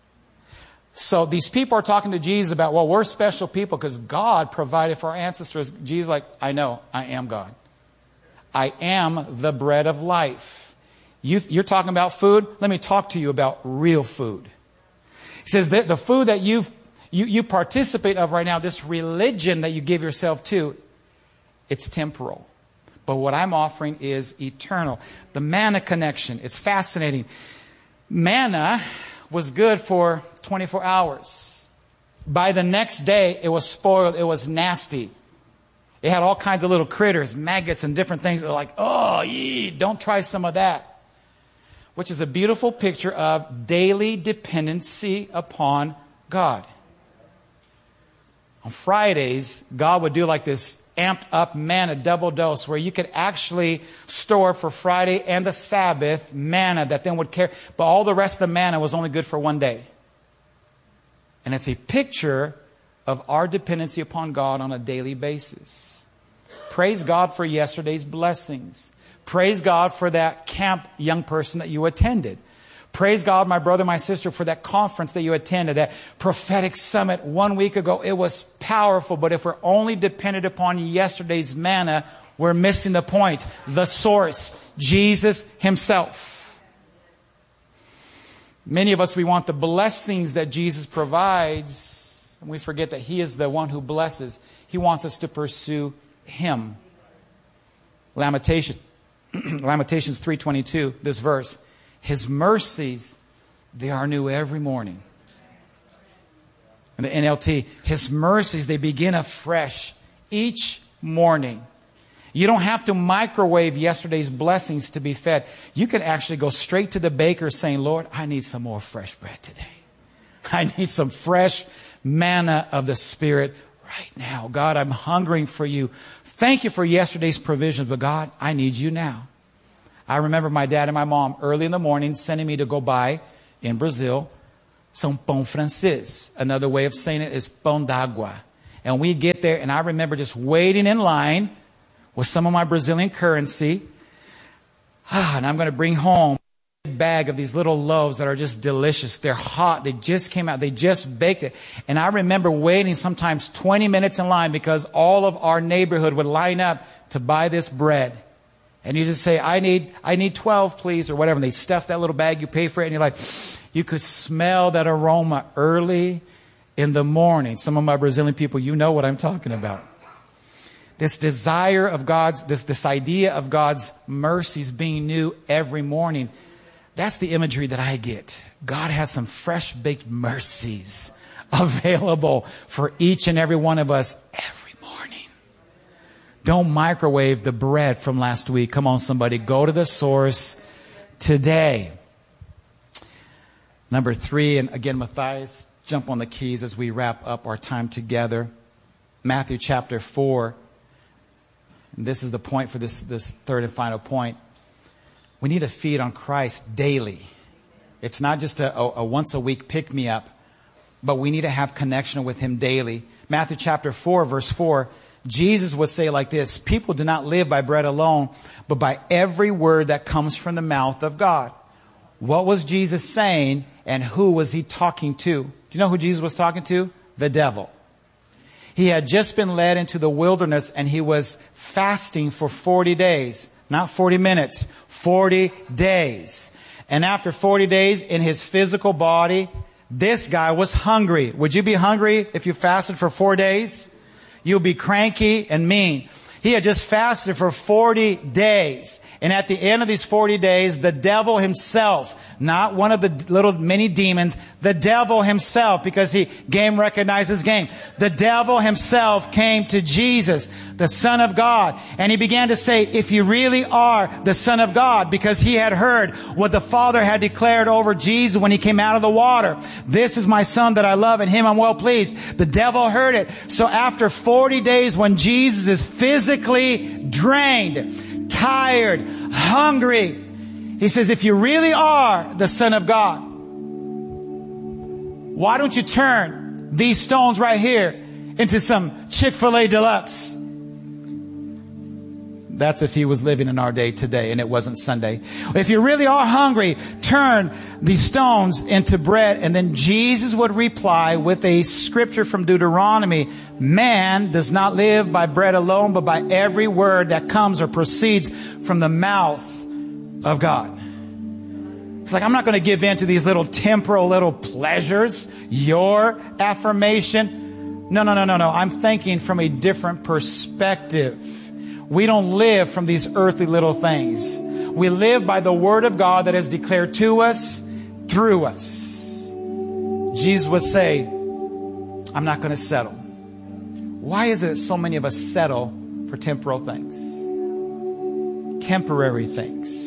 So these people are talking to Jesus about, well, we're special people because God provided for our ancestors. Jesus is like, I know, I am God. I am the bread of life. You, you're talking about food? Let me talk to you about real food. He says that the food that you've, you, you participate of right now, this religion that you give yourself to, it's temporal. But what I'm offering is eternal. The manna connection, it's fascinating. Manna was good for twenty-four hours. By the next day, it was spoiled. It was nasty. It had all kinds of little critters, maggots and different things. They're like, oh, yee, don't try some of that. Which is a beautiful picture of daily dependency upon God. On Fridays, God would do like this amped up manna double dose where you could actually store for Friday and the Sabbath manna that then would carry. But all the rest of the manna was only good for one day. And it's a picture of our dependency upon God on a daily basis. Praise God for yesterday's blessings. Praise God for that camp young person that you attended. Praise God, my brother, my sister, for that conference that you attended, that prophetic summit one week ago. It was powerful, but if we're only dependent upon yesterday's manna, we're missing the point. The source, Jesus Himself. Many of us, we want the blessings that Jesus provides, and we forget that He is the one who blesses. He wants us to pursue Him. Lamentation, Lamentations three twenty-two, this verse. His mercies, they are new every morning. And the N L T, His mercies, they begin afresh each morning. You don't have to microwave yesterday's blessings to be fed. You can actually go straight to the baker saying, Lord, I need some more fresh bread today. I need some fresh manna of the Spirit right now. God, I'm hungering for you. Thank you for yesterday's provisions, but God, I need you now. I remember my dad and my mom early in the morning sending me to go buy, in Brazil, some pão francês. Another way of saying it is pão d'água. And we get there, and I remember just waiting in line with some of my Brazilian currency. Ah, and I'm going to bring home a bag of these little loaves that are just delicious. They're hot. They just came out. They just baked it. And I remember waiting sometimes twenty minutes in line because all of our neighborhood would line up to buy this bread. And you just say, I need, I need twelve, please, or whatever. And they stuff that little bag, you pay for it, and you're like, you could smell that aroma early in the morning. Some of my Brazilian people, you know what I'm talking about. This desire of God's, this, this idea of God's mercies being new every morning. That's the imagery that I get. God has some fresh baked mercies available for each and every one of us every morning. Don't microwave the bread from last week. Come on, somebody. Go to the source today. Number three, and again, Matthias, jump on the keys as we wrap up our time together. Matthew chapter four. And this is the point for this, this third and final point. We need to feed on Christ daily. It's not just a, a, a once a week pick me up, but we need to have connection with Him daily. Matthew chapter four, verse four, Jesus would say like this, people do not live by bread alone, but by every word that comes from the mouth of God. What was Jesus saying, and who was He talking to? Do you know who Jesus was talking to? The devil. He had just been led into the wilderness, and he was fasting for forty days. Not forty minutes, forty days. And after forty days in his physical body, this guy was hungry. Would you be hungry if you fasted for four days? You'll be cranky and mean. He had just fasted for forty days. And at the end of these forty days, the devil himself, not one of the little mini demons, the devil himself, because he game recognizes game. The devil himself came to Jesus, the Son of God. And he began to say, if you really are the Son of God, because he had heard what the Father had declared over Jesus when he came out of the water. This is my Son that I love, and him I'm well pleased. The devil heard it. So after forty days, when Jesus is physically drained, tired, hungry, he says, if you really are the Son of God, why don't you turn these stones right here into some Chick-fil-A Deluxe? That's if he was living in our day today and it wasn't Sunday. If you really are hungry, turn these stones into bread. And then Jesus would reply with a scripture from Deuteronomy. Man does not live by bread alone, but by every word that comes or proceeds from the mouth of God. It's like, I'm not going to give in to these little temporal little pleasures. Your affirmation. No, no, no, no, no. I'm thinking from a different perspective. We don't live from these earthly little things. We live by the word of God that is declared to us, through us. Jesus would say, I'm not going to settle. Why is it that so many of us settle for temporal things? Temporary things.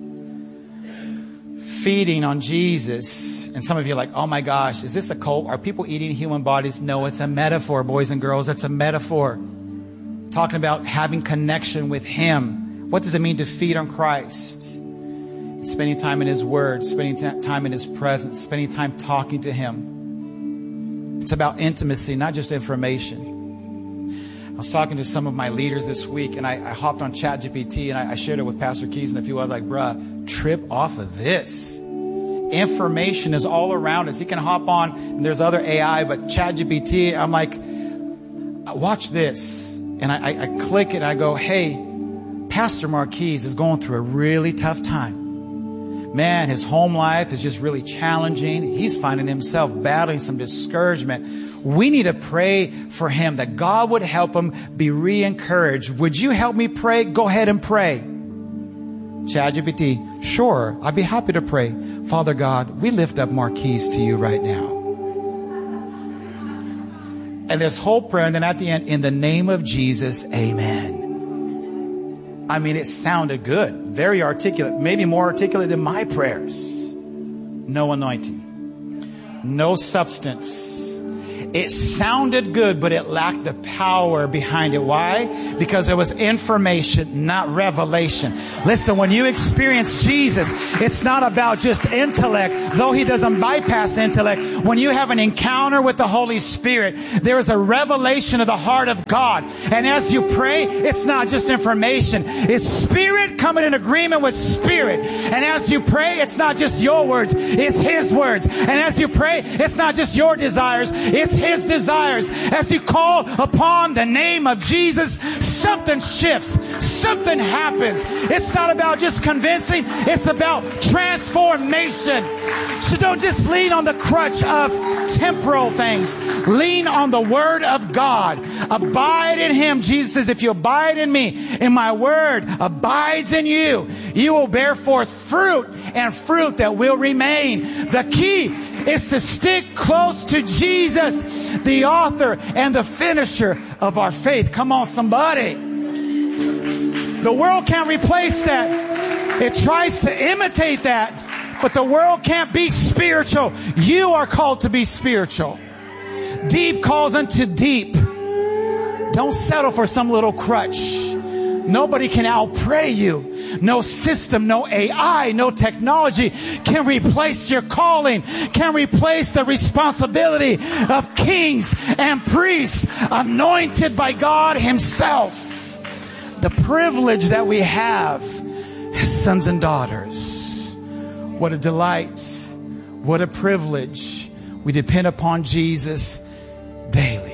Feeding on Jesus. And some of you are like, oh my gosh, is this a cult? Are people eating human bodies? No, it's a metaphor, boys and girls. It's a metaphor. Talking about having connection with Him. What does it mean to feed on Christ? It's spending time in His Word, spending t- time in His presence, spending time talking to Him. It's about intimacy, not just information. I was talking to some of my leaders this week, and I, I hopped on ChatGPT, and I, I shared it with Pastor Keys and a few others, like, bruh, trip off of this. Information is all around us. You can hop on, and there's other A I, but ChatGPT, I'm like, watch this. And I, I, I click it and I go, hey, Pastor Marquise is going through a really tough time. Man, his home life is just really challenging. He's finding himself battling some discouragement. We need to pray for him that God would help him be re-encouraged. Would you help me pray? Go ahead and pray. ChatGPT, sure, I'd be happy to pray. Father God, we lift up Marquise to you right now. And this whole prayer, and then at the end, in the name of Jesus, amen. I mean, it sounded good. Very articulate. Maybe more articulate than my prayers. No anointing. No substance. It sounded good, but it lacked the power behind it. Why? Because it was information, not revelation. Listen, when you experience Jesus, it's not about just intellect, though he doesn't bypass intellect. When you have an encounter with the Holy Spirit, there is a revelation of the heart of God. And as you pray, it's not just information. It's spirit coming in agreement with spirit. And as you pray, it's not just your words, it's his words. And as you pray, it's not just your desires, it's his desires. As you call upon the name of Jesus, something shifts, something happens. It's not about just convincing, it's about transformation. So don't just lean on the crutch of temporal things. Lean on the word of God. Abide in him. Jesus says, if you abide in me, and my word abides in you, you will bear forth fruit, and fruit that will remain. The key is to stick close to Jesus, the author and the finisher of our faith. Come on, somebody. The world can't replace that. It tries to imitate that, but the world can't be spiritual. You are called to be spiritual. Deep calls unto deep. Don't settle for some little crutch. Nobody can outpray you. No system, no A I, no technology can replace your calling, can replace the responsibility of kings and priests anointed by God himself. The privilege that we have as sons and daughters. What a delight. What a privilege. We depend upon Jesus daily.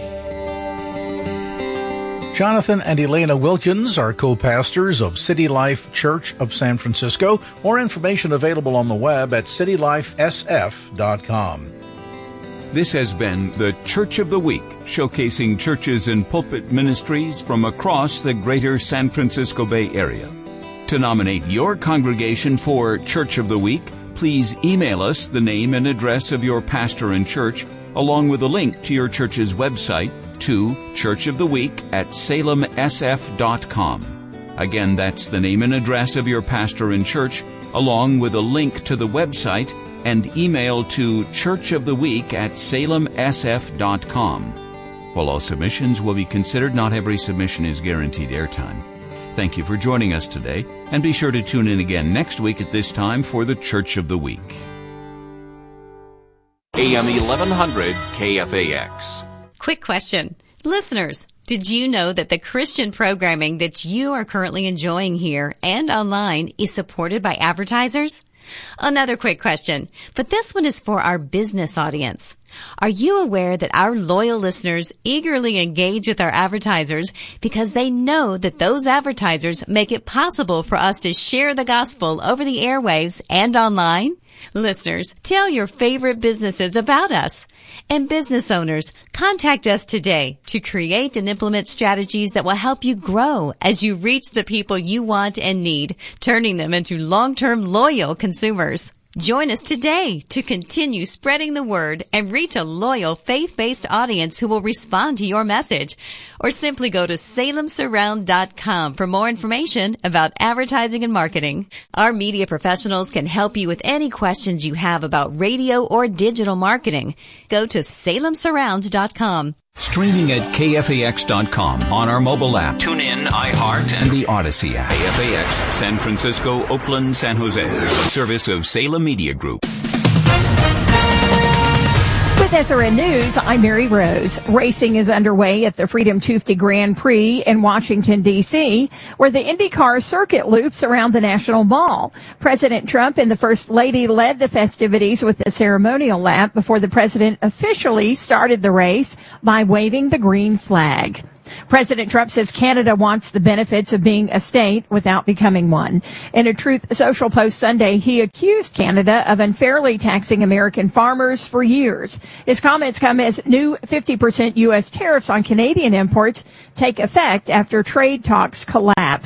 Jonathan and Elena Wilkins are co-pastors of City Life Church of San Francisco. More information available on the web at city life s f dot com. This has been the Church of the Week, showcasing churches and pulpit ministries from across the greater San Francisco Bay Area. To nominate your congregation for Church of the Week, please email us the name and address of your pastor and church, along with a link to your church's website, to Church of the Week at salem s f dot com. Again, that's the name and address of your pastor and church, along with a link to the website, and email to Church of the Week at salem s f dot com. While all submissions will be considered, not every submission is guaranteed airtime. Thank you for joining us today, and be sure to tune in again next week at this time for the Church of the Week. A M eleven hundred K F A X. Quick question. Listeners, did you know that the Christian programming that you are currently enjoying here and online is supported by advertisers? Another quick question, but this one is for our business audience. Are you aware that our loyal listeners eagerly engage with our advertisers because they know that those advertisers make it possible for us to share the gospel over the airwaves and online? Listeners, tell your favorite businesses about us. And business owners, contact us today to create and implement strategies that will help you grow as you reach the people you want and need, turning them into long-term loyal consumers. Join us today to continue spreading the word and reach a loyal faith-based audience who will respond to your message. Or simply go to salem surround dot com for more information about advertising and marketing. Our media professionals can help you with any questions you have about radio or digital marketing. Go to salem surround dot com. Streaming at K F A X dot com on our mobile app, TuneIn, iHeart, and the Odyssey app. K F A X, San Francisco, Oakland, San Jose. A service of Salem Media Group. With S R N News, I'm Mary Rose. Racing is underway at the Freedom two fifty Grand Prix in Washington, D C, where the IndyCar circuit loops around the National Mall. President Trump and the First Lady led the festivities with a ceremonial lap before the president officially started the race by waving the green flag. President Trump says Canada wants the benefits of being a state without becoming one. In a Truth Social post Sunday, he accused Canada of unfairly taxing American farmers for years. His comments come as new fifty percent U S tariffs on Canadian imports take effect after trade talks collapsed.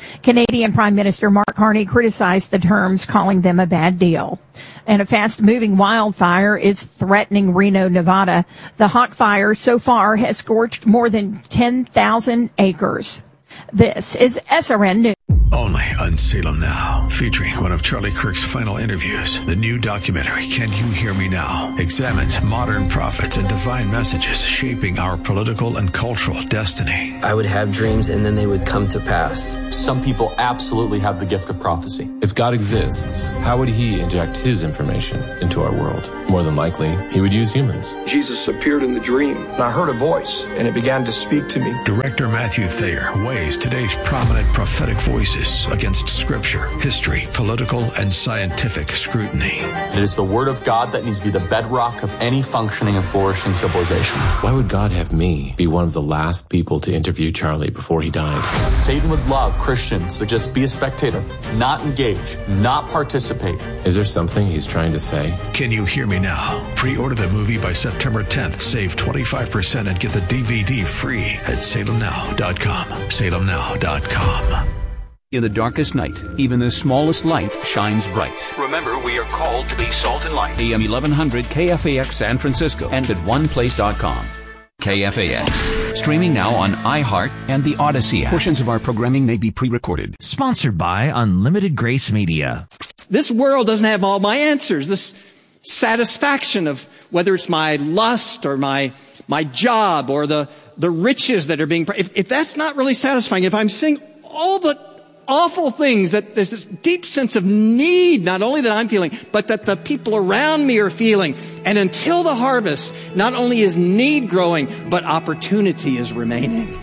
Canadian Prime Minister Mark Carney criticized the terms, calling them a bad deal. And a fast-moving wildfire is threatening Reno, Nevada. The hawk fire so far has scorched more than ten thousand acres. This is S R N News. Only on Salem Now, featuring one of Charlie Kirk's final interviews. The new documentary, Can You Hear Me Now?, examines modern prophets and divine messages shaping our political and cultural destiny. I would have dreams and then they would come to pass. Some people absolutely have the gift of prophecy. If God exists, how would he inject his information into our world? More than likely, he would use humans. Jesus appeared in the dream, and I heard a voice, and it began to speak to me. Director Matthew Thayer weighs today's prominent prophetic voices against scripture, history, political, and scientific scrutiny. It is the word of God that needs to be the bedrock of any functioning and flourishing civilization. Why would God have me be one of the last people to interview Charlie before he died? Satan would love Christians to just be a spectator, not engage, not participate. Is there something he's trying to say? Can You Hear Me Now? Pre-order the movie by September tenth. Save twenty-five percent and get the D V D free at salem now dot com. salem now dot com. In the darkest night, even the smallest light shines bright. Remember, we are called to be salt and light. A M eleven hundred K F A X San Francisco and at one place dot com. K F A X. Streaming now on iHeart and the Odyssey app. Portions of our programming may be pre-recorded. Sponsored by Unlimited Grace Media. This world doesn't have all my answers. This satisfaction of whether it's my lust or my my job or the the riches that are being... If, if that's not really satisfying, if I'm seeing all the awful things, that there's this deep sense of need, not only that I'm feeling, but that the people around me are feeling. And until the harvest, not only is need growing, but opportunity is remaining.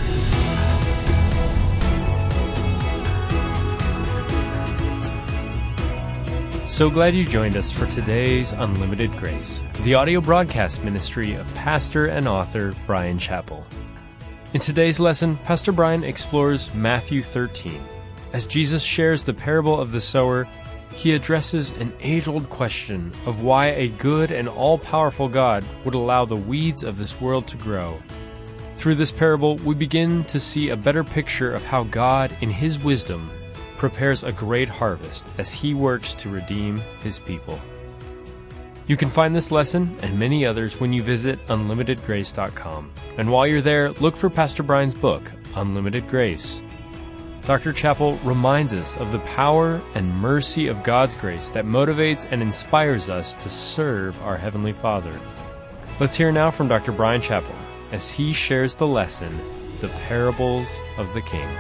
So glad you joined us for today's Unlimited Grace, the audio broadcast ministry of pastor and author Bryan Chapell. In today's lesson, Pastor Bryan explores Matthew thirteen. As Jesus shares the parable of the sower, he addresses an age-old question of why a good and all-powerful God would allow the weeds of this world to grow. Through this parable, we begin to see a better picture of how God, in his wisdom, prepares a great harvest as he works to redeem his people. You can find this lesson and many others when you visit unlimited grace dot com. And while you're there, look for Pastor Bryan's book, Unlimited Grace. Doctor Chapell reminds us of the power and mercy of God's grace that motivates and inspires us to serve our Heavenly Father. Let's hear now from Doctor Bryan Chapell as he shares the lesson, The Parables of the King.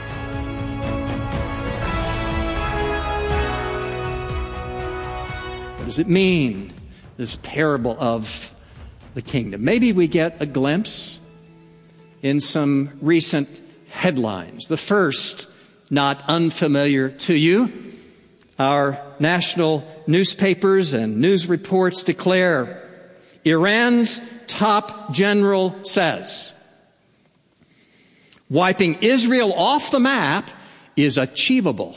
What does it mean, this parable of the kingdom? Maybe we get a glimpse in some recent headlines. The first, not unfamiliar to you, our national newspapers and news reports declare, Iran's top general says, wiping Israel off the map is achievable.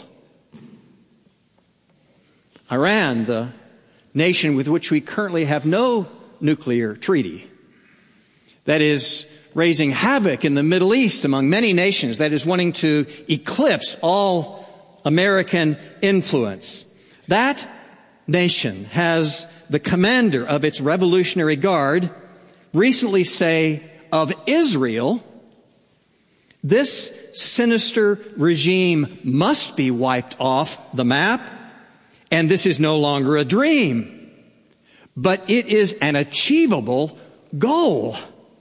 Iran, the nation with which we currently have no nuclear treaty, that is raising havoc in the Middle East among many nations, that is wanting to eclipse all American influence. That nation has the commander of its Revolutionary Guard recently say of Israel, this sinister regime must be wiped off the map, and this is no longer a dream, but it is an achievable goal.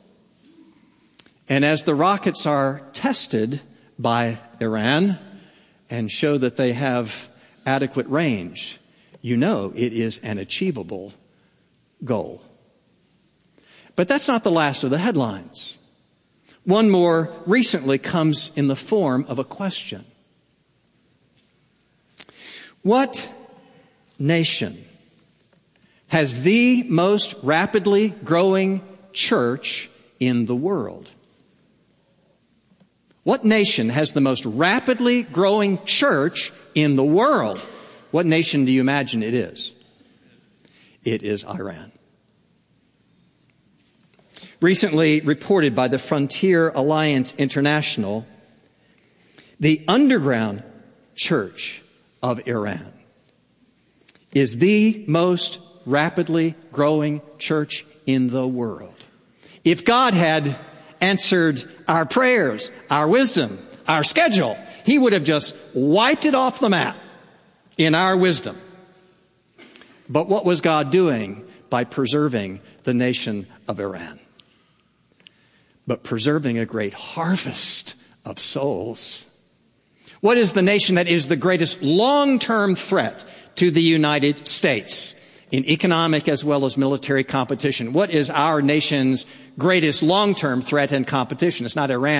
And as the rockets are tested by Iran and show that they have adequate range, you know it is an achievable goal. But that's not the last of the headlines. One more recently comes in the form of a question. What nation has the most rapidly growing church in the world? What nation has the most rapidly growing church in the world? What nation do you imagine it is? It is Iran. Recently reported by the Frontier Alliance International, The underground church of Iran is the most rapidly growing church in the world. If God had answered our prayers, our wisdom, our schedule, he would have just wiped it off the map in our wisdom. But what was God doing by preserving the nation of Iran? But preserving a great harvest of souls. What is the nation that is the greatest long-term threat to the United States in economic as well as military competition? What is our nation's greatest long-term threat and competition? It's not Iran.